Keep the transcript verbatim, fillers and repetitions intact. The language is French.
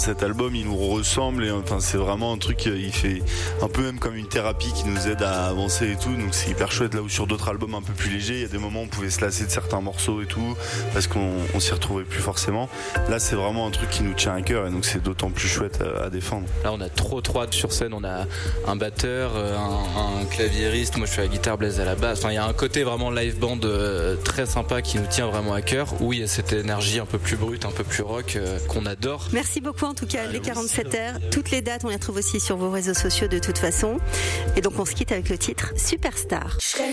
cet album, il nous ressemble et enfin c'est vraiment un truc, il fait un peu même comme une thérapie qui nous aide à avancer et tout, donc c'est hyper chouette. Là où sur d'autres albums un peu plus légers, il y a des moments où on pouvait se lasser de certains morceaux et tout parce qu'on on s'y retrouvait plus forcément. Là c'est vraiment un truc qui nous tient à cœur et donc c'est d'autant plus chouette à, à défendre. Là on a trop trop hâte sur scène, on a un batteur, un, un claviériste, moi je suis à la guitare, Blaise à la basse, enfin il y a un côté vraiment live band euh, très sympa qui nous tient vraiment à cœur, où il y a cette énergie un peu plus brute, un peu plus rock euh, qu'on adore. Merci beaucoup en tout cas, les quarante-sept heures, toutes les dates on les retrouve aussi sur vos réseaux sociaux de toute façon, et donc on se quitte avec le titre Superstar.